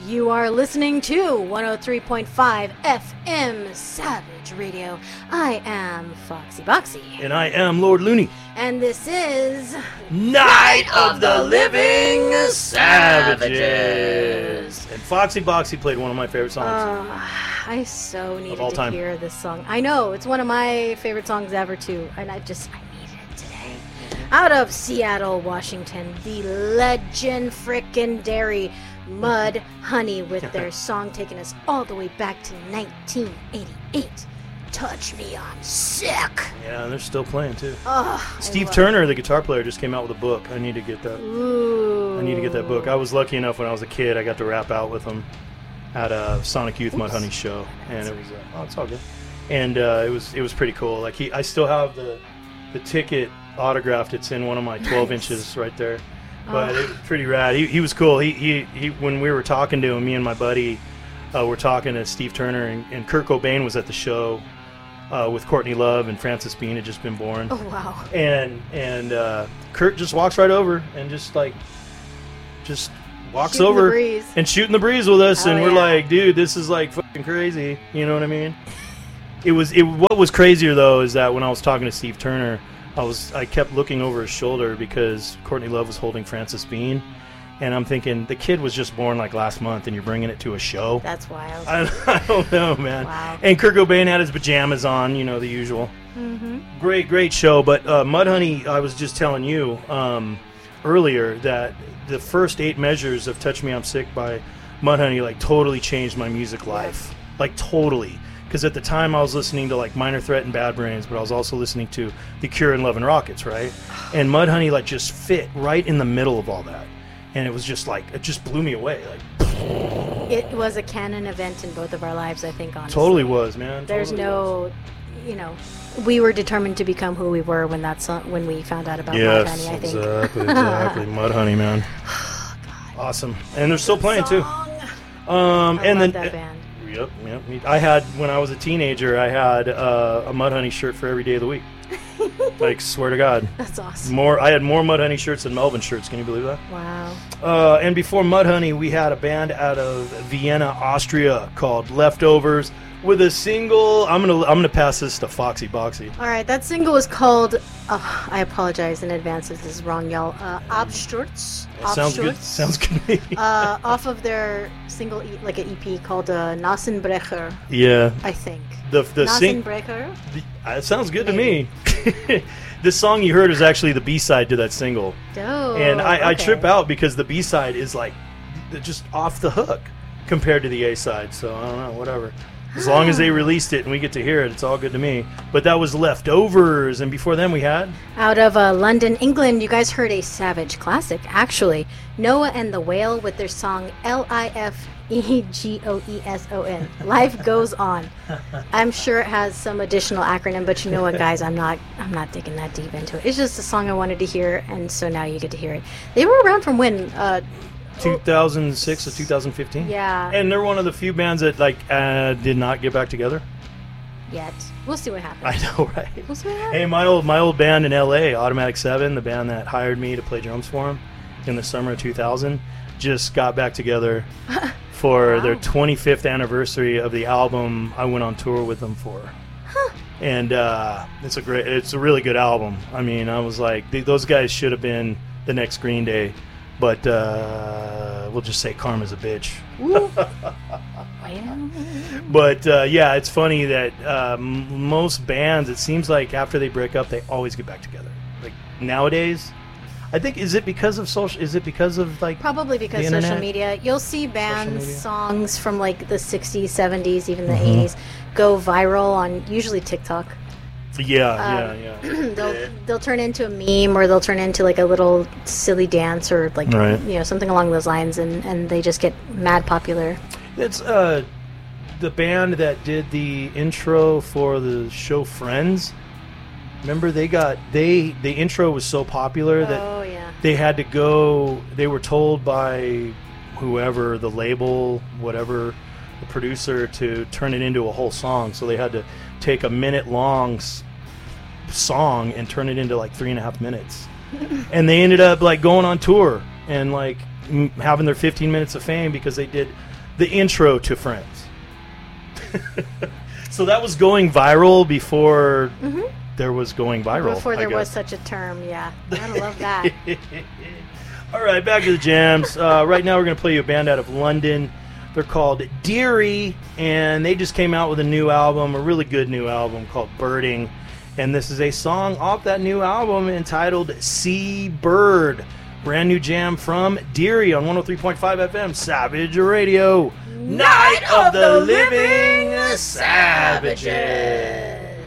You are listening to 103.5 FM Savage Radio. I am Foxy Boxy. And I am Lord Looney. And this is Night of the Living Savages. And Foxy Boxy played one of my favorite songs. I so needed all to time. hear this song. I know, it's one of my favorite songs ever too. And I needed it today. Out of Seattle, Washington, the legendary Mud Honey with their song taking us all the way back to 1988. Touch Me, I'm Sick. Yeah, and they're still playing too. Oh, Steve Turner, the guitar player, just came out with a book. I need to get that. Ooh. I need to get that book. I was lucky enough when I was a kid, I got to rap out with him at a Sonic Youth Mud Honey show, and it was it's all good. And it was pretty cool. Like I still have the ticket autographed. It's in one of my 12 inches right there. But it was pretty rad. He was cool. He when we were talking to him, me and my buddy were talking to Steve Turner, and Kurt Cobain was at the show with Courtney Love, and Frances Bean had just been born. Oh wow! And Kurt just walks right over and just walks Shooting over the breeze. and shooting the breeze with us, Hell and we're yeah. like, dude, this is like fucking crazy. You know what I mean? What was crazier though is that when I was talking to Steve Turner, I kept looking over his shoulder because Courtney Love was holding Frances Bean, and I'm thinking the kid was just born like last month, and you're bringing it to a show. That's wild. I don't know, man. Wow. And Kurt Cobain had his pajamas on, the usual. Mm-hmm. Great show. But Mudhoney, I was just telling you earlier that the first 8 measures of "Touch Me, I'm Sick" by Mudhoney like totally changed my music life, like totally. Because at the time I was listening to like Minor Threat and Bad Brains, but I was also listening to The Cure and Love and Rockets, right? And Mudhoney like just fit right in the middle of all that, and it was just like it just blew me away. Like It was a canon event in both of our lives, I think. Honestly, totally was, man. There's Totally no, we were determined to become who we were when when we found out about Yes, Mudhoney, I think. exactly. Mudhoney, man. Awesome, and they're still playing too. I And love then that band. Yep. I had when I was a teenager, I had a Mudhoney shirt for every day of the week. Like, swear to God. That's awesome. I had more Mudhoney shirts than Melvin shirts. Can you believe that? Wow. And before Mudhoney, we had a band out of Vienna, Austria called Leftovers with a single. I'm gonna pass this to Foxy Boxy. All right, that single is called. I apologize in advance if this is wrong, y'all. Absturz. Sounds good. Sounds good to me. Off of their single, like an EP called Nassenbrecher. Yeah. I think. The Nassenbrecher. It sounds good to me. This song you heard is actually the B-side to that single. Oh. And I okay. trip out because the B-side is like just off the hook compared to the A-side. So I don't know, whatever. As long as they released it and we get to hear it, it's all good to me. But that was Leftovers, and before then we had Out of London, England, you guys heard a Savage classic, actually. Noah and the Whale with their song Lifegoeson. Life Goes On. I'm sure it has some additional acronym, but you know what, guys? I'm not digging that deep into it. It's just a song I wanted to hear, and so now you get to hear it. They were around from when? 2006 or 2015. Yeah. And they're one of the few bands that did not get back together. Yet. We'll see what happens. I know, right? We'll see what happens. Hey, my old band in LA, Automatic 7, the band that hired me to play drums for them in the summer of 2000, just got back together for Wow. their 25th anniversary of the album I went on tour with them for. And it's a really good album. I mean, I was like, those guys should have been the next Green Day, but we'll just say karma's a bitch. But yeah, it's funny that most bands, it seems like after they break up, they always get back together. Like nowadays, I think is it because of like Probably because the social internet? media. You'll see bands, media. songs from like the 60s, 70s, even the 80s go viral on usually TikTok. Yeah. They'll turn into a meme, or they'll turn into like a little silly dance, or like Right. something along those lines, and they just get mad popular. It's the band that did the intro for the show Friends. Remember the intro was so popular that Oh yeah. they had to go. They were told by whoever, the label, whatever, the producer, to turn it into a whole song. So they had to take a minute-long song and turn it into like 3.5 minutes. And they ended up like going on tour and like having their 15 minutes of fame because they did the intro to Friends. So that was going viral before there was going viral. Before there was such a term, yeah. I love that. All right, back to the jams. Right now we're going to play you a band out of London. They're called Deary, and they just came out with a new album, a really good new album called Birding. And this is a song off that new album entitled Sea Bird. Brand new jam from Deary on 103.5 FM, Savage Radio. Night of the Living Savages.